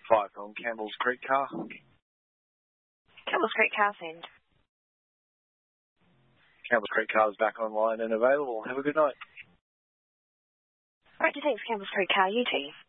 5 on Campbell's Creek car. Campbell's Creek car send. Campbell's Creek car is back online and available. Have a good night. Right, thanks, Campbell's Creek car, you too.